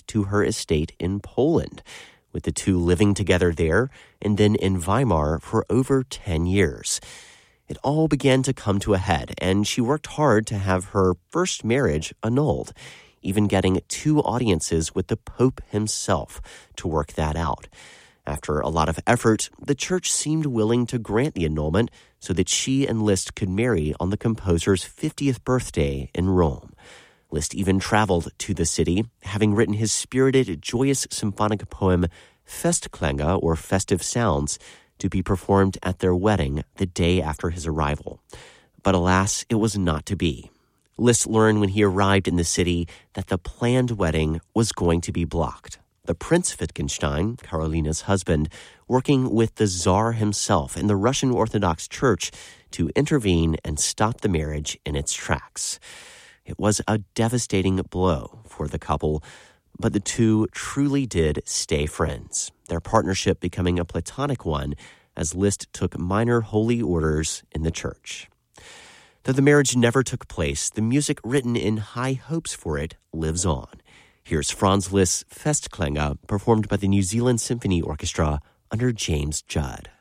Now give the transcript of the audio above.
to her estate in Poland, with the two living together there and then in Weimar for over 10 years. It all began to come to a head, and she worked hard to have her first marriage annulled, even getting 2 audiences with the Pope himself to work that out. After a lot of effort, the church seemed willing to grant the annulment so that she and Liszt could marry on the composer's 50th birthday in Rome. Liszt even traveled to the city, having written his spirited, joyous symphonic poem Festklänge, or Festive Sounds, to be performed at their wedding the day after his arrival. But alas, it was not to be. Liszt learned when he arrived in the city that the planned wedding was going to be blocked. The Prince Wittgenstein, Karolina's husband, working with the Tsar himself and the Russian Orthodox Church to intervene and stop the marriage in its tracks. It was a devastating blow for the couple, but the two truly did stay friends, their partnership becoming a platonic one as Liszt took minor holy orders in the church. Though the marriage never took place, the music written in high hopes for it lives on. Here's Franz Liszt's Festklänge, performed by the New Zealand Symphony Orchestra under James Judd.